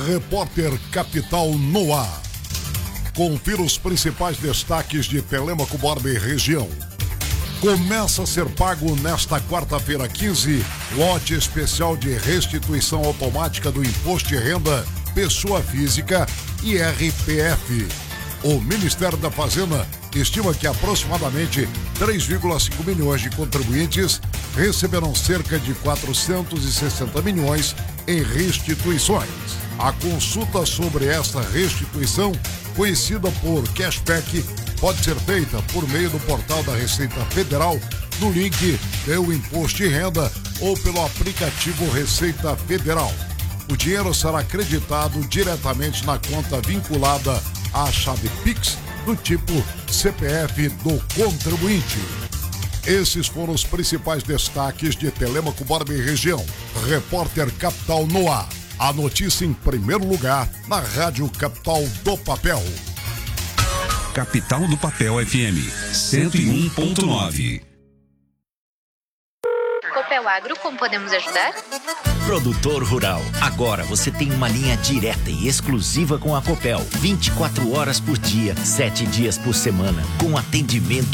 Repórter Capital no ar. Confira os principais destaques de Telêmaco Borba e região. Começa a ser pago nesta quarta-feira 15, lote especial de restituição automática do Imposto de Renda Pessoa Física e RPF. O Ministério da Fazenda estima que aproximadamente 3,5 milhões de contribuintes receberão cerca de 460 milhões em restituições. A consulta sobre esta restituição, conhecida por cashback, pode ser feita por meio do portal da Receita Federal, no link Meu Imposto de Renda ou pelo aplicativo Receita Federal. O dinheiro será acreditado diretamente na conta vinculada à chave Pix do tipo CPF do contribuinte. Esses foram os principais destaques de Telêmaco Borba e região. Repórter Capital no ar. A notícia em primeiro lugar na Rádio Capital do Papel. Capital do Papel FM 101.9. Copel Agro, como podemos ajudar? Produtor rural, agora você tem uma linha direta e exclusiva com a Copel, 24 horas por dia, 7 dias por semana, com atendimento